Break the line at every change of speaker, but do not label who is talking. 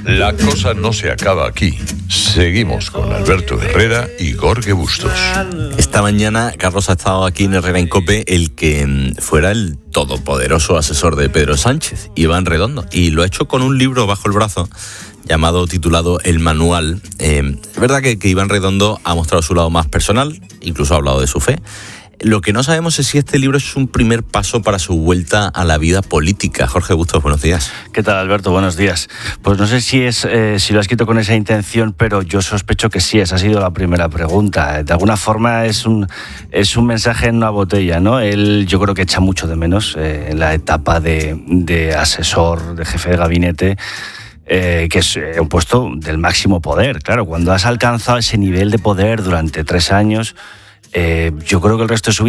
La cosa no se acaba aquí. Seguimos con Alberto Herrera y Jorge Bustos.
Esta mañana Carlos ha estado aquí en Herrera en COPE el que fuera el todopoderoso asesor de Pedro Sánchez, Iván Redondo, y lo ha hecho con un libro bajo el brazo titulado El Manual. Es verdad que Iván Redondo ha mostrado su lado más personal, incluso ha hablado de su fe. Lo que no sabemos es si este libro es un primer paso para su vuelta a la vida política. Jorge Bustos, buenos días.
¿Qué tal, Alberto? Buenos días. Pues no sé si lo ha escrito con esa intención, pero yo sospecho que sí, esa ha sido la primera pregunta. De alguna forma es un mensaje en una botella, ¿no? Él, yo creo que echa mucho de menos en la etapa de asesor, de jefe de gabinete, que es un puesto del máximo poder. Claro, cuando has alcanzado ese nivel de poder durante 3 años, yo creo que el resto de su vida